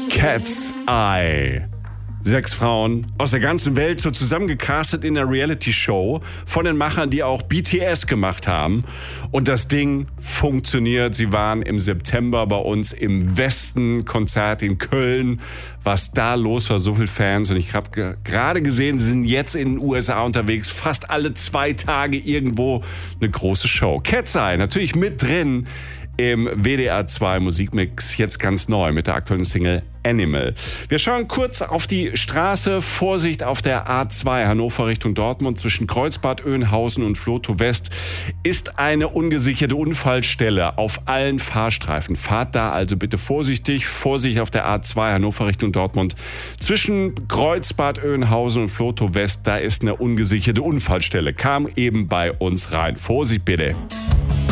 Cat's Eye. 6 Frauen aus der ganzen Welt so zusammengecastet in der Reality-Show von den Machern, die auch BTS gemacht haben. Und das Ding funktioniert. Sie waren im September bei uns im Westen, Konzert in Köln. Was da los war, so viele Fans. Und ich habe gerade gesehen, sie sind jetzt in den USA unterwegs. Fast alle 2 Tage irgendwo eine große Show. Cat's Eye, natürlich mit drin im WDR 2 Musikmix, jetzt ganz neu mit der aktuellen Single Animal. Wir schauen kurz auf die Straße. Vorsicht auf der A2 Hannover Richtung Dortmund zwischen Kreuzbad Oeynhausen und Flotow West ist eine ungesicherte Unfallstelle auf allen Fahrstreifen. Fahrt da also bitte vorsichtig. Vorsicht auf der A2 Hannover Richtung Dortmund zwischen Kreuzbad Oeynhausen und Flotow West. Da ist eine ungesicherte Unfallstelle. Kam eben bei uns rein. Vorsicht bitte.